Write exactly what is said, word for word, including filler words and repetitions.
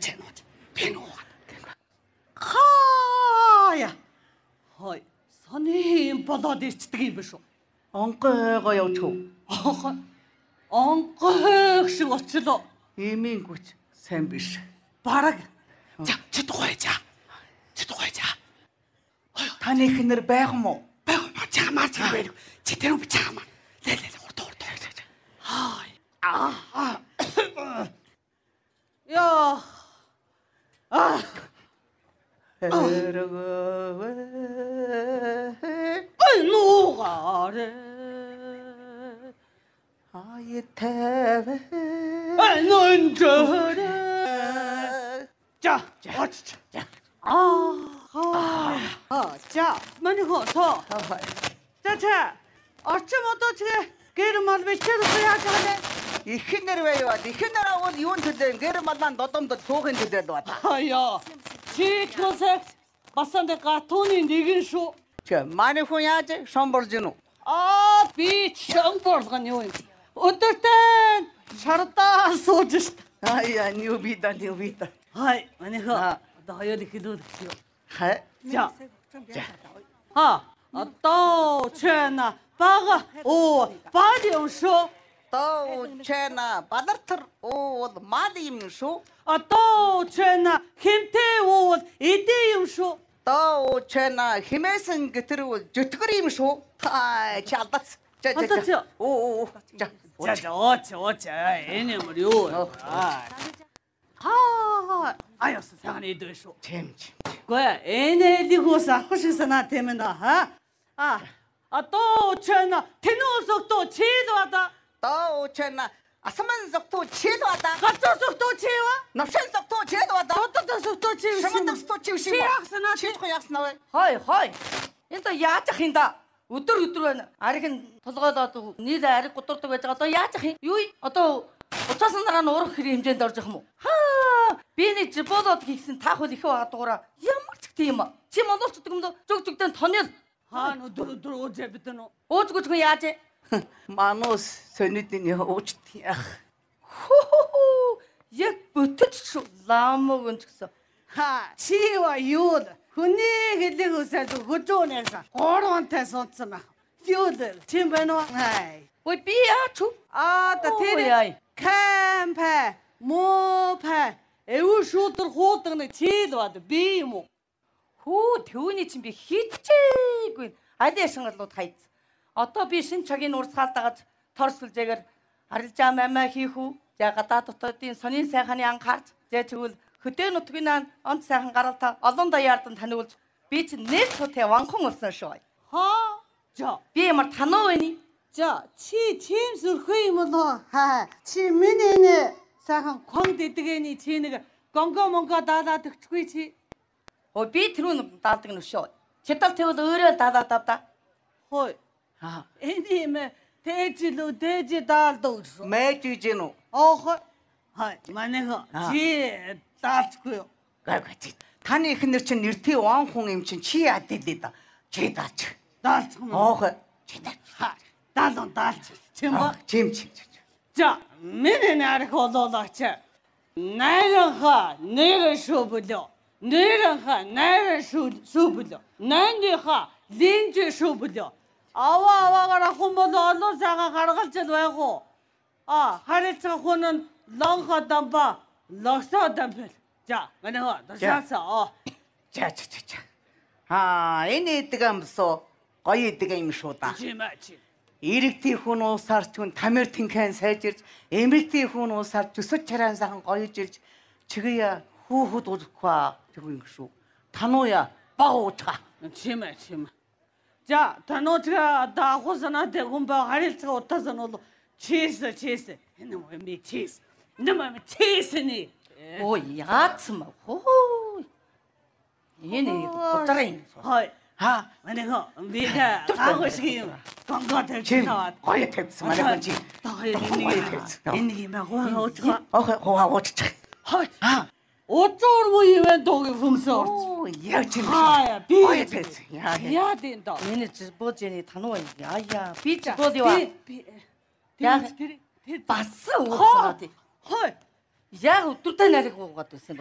чэнүүч. Пинуу. Хаяа. Хой. Сони болоод ирчдэг юм биш үү? Онгойгоо явж хөө. Охоо. Онгойг шиг очлоо. Имингүч сайн биш. Бараг. За, чи тухайжаа. Чи тухайжаа. Таны ихнэр байх юм уу? Байх юм. Чамаа чи байх. Чи тэр юм чамаа. Лээ лээ хурд хурд. Хай. Аа. Яа. Аа. Эргөө. Ой, нуугаарэ. Аятай. Ай, нунжаарэ. 자, 어찌, 자, 아, 아, 아, 자, 많이 커서, 자, 자, 어쩜 어떻게 게르말 외쳐서 해야지 하네. Ихнэр байваа. Ихнэр авал юун төлөө гэр малан додомдод суухийн төлөө бата. 아야, 지토색 마산데 가토니 니긴쇼. Чи манай хүн яаж шомболж гинү? 아, 비 청벌간 요인. 어떨 땐 샤르다 소지스. Аяа, 뉴비다, 뉴비다. 하이, 많이 커. 아. 너 여기 기도드려. Хай. 자, 아, 또 채나 바가 오 바디용쇼. Тоо чэна бадартар уу мал юм шүү. 아, 또 채나 힘태 오 이대용쇼. Тоо чэна химээсэн гэтэр зүтгэр юм шүү. Хаа чалдац. За за. Алдаач. Оо оо. За. 자, 자, 어째 어째 애네물요. 아, 아, 아였어 상한이 이도쇼. Чэмч. 그래, 애네디고사 호시스나 되면다. 하, 아, 아, 또 채나 테노석 또 치도하다. Тоо чэна асман зогтуу чид бада. 가짜석 또 치와? Навшин зогтуу чид бада. 어떠다석 또 치우? Шамдаг зогтуу чив шиг. 치약스나 Чид хоо яаснаа вэ? Хой хой. Энто яаж ах юм да? Өдөр өдөр байна. Ариг нь толгойд одоо нийл ариг гутурдаг байж байгаа. Одоо яаж ах юм? Юу? Одоо уцаасан дараа нь урах хэрэг хэмжээнд орж ирэх юм уу? Хаа! Би нэг жиболоод хийсэн таах үл их байгаа дуураа. Ямар ч тийм юм. Чи монголчдаг юм доо зүг зүгдэн тонёл. 한 우두루 두루 어제 비트노. Уужгүй хүн яаж ээ? Манус сонидын явууч яах. Хүү. Яг бүтэц шүү. Ламог өнч гэсэн. 하, 치와 요드. 흔히 힐리고서도 그쪽에서 고런테 손쓰나. 요드 침배노. 하이. Ой би яач вэ? 아, 다 Ой, 테레. ай. 캠페, 모페. 에우슈들 호등의 치도와도 비모. Хүү төвний чинь би хичээгүй. Аль яшингалууд хайц. Одоо би шин цагийн урсгаал дагаж торсулжээгээр арилжаа мамаа хийх үү? За гадаа дотоодын сонин сайханы анхаарч, зэ тэгвэл хөдөө нутгийн наан онц сайхан гаралтай олон даяардан таниулж би чинь нэг тутаа ванхан болсон шүү. 하, 자, Би ямар тануу вэ? 자, 치 침술 흐이물로. 하, 치 미니네. 사한 광대뜨개니 치니가 건거 뭔가 다다 득추기 치. Ой би тэрүүн даадаг нь шүү. Читал тэгвэл өөрөө даадаа давда. 헐. Аа. 애니면 돼지로 돼지 달도 있어. Мэж гэж гинү. 어허. 하이, 만내가 아. 지 따츠고요. Гайгач. Таны ихнэр чинь нэртэй он хүн юм чинь чи яад дээ да. Чи даач. 따츠고. Оохой. Чи даач. 하, 따도 따츠. 정말. Чимч. 자, 미네 나를 거둬다쳐. 나이가 내가 쇼불려. 내가 나를 쇼 쇼불려. 난이가 린지 쇼불려. 아와 아와가라 혼모도 언노사가 가라갈지도 하고. 아, 하리차 혼은 랑가 담바 럭사 담배. 자, 만내가 너 샀어. За за за за. Аа энэ эдэг амсоо гоё эдэг юм шүү да. 지마지. Иргэдийн хүн уусаар ч хүн тамир тэнхэн сайжирж, эмэгтэй хүн уусаар зүсэж чарaan сайхан гоёж ирж чигээ хүүхэд уулзах тэгвэл шүү. Танууя баг уучгаа. 지마 지마. 자, 단어가 다 호선한 대군바 하리츠가 어떠선 올로 치스 치스. 얘는 왜 미 치스. 너만 치스니. Ой яатсан ба. Хөө. Энэ уцараа юм. 하이. Аа 만내가 미가 하고 싶은 건가들 чим 나와. гоё тавьсан манай хүн чи. 더 있는 있는 막 호호가. Оохой хуваа ууччих. 하이. Аа 어쩌고 뭐 이벤트 오게 품서. оо яг тийм. 하야 비. Гоё тавьсан. Яа. 해야 된다. Энэ жибожны тануу юм. Яая. Би жибод юу? 비. Яг 비. бас уусан тий. 하이. Яг өдөртэй нариг уугаад байсан